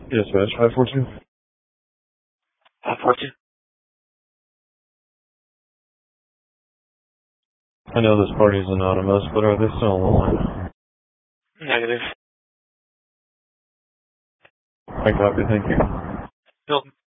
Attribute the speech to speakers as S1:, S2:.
S1: Yes, match 542.
S2: 542.
S1: I know this party is anonymous, but are they still on the line?
S2: Negative.
S1: I copy, thank you.
S2: Hilton.